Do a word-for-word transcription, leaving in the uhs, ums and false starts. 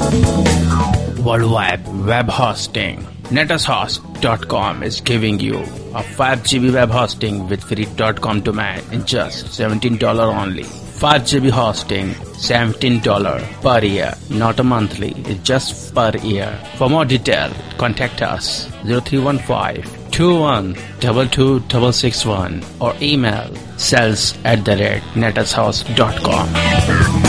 Worldwide web hosting. Netushost dot com is giving you a five G B web hosting with free .com domain in just seventeen dollars only. five G B hosting, seventeen dollars per year, not a monthly, it's just per year. For more detail, contact us zero three one five, two one two two six six one or email sales at the rate netushost dot com.